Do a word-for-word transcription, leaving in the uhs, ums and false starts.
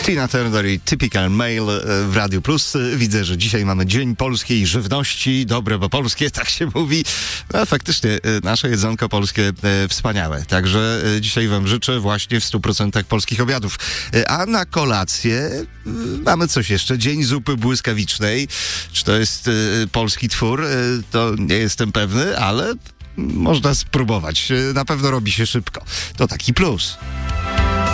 Tina Turner i Typical Male w Radiu Plus. Widzę, że dzisiaj mamy Dzień Polskiej Żywności. Dobre, bo polskie, tak się mówi. No, faktycznie, nasze jedzonko polskie wspaniałe. Także dzisiaj wam życzę właśnie w stu procentach polskich obiadów. A na kolację mamy coś jeszcze. Dzień Zupy Błyskawicznej. Czy to jest polski twór? To nie jestem pewny, ale można spróbować. Na pewno robi się szybko. To taki plus.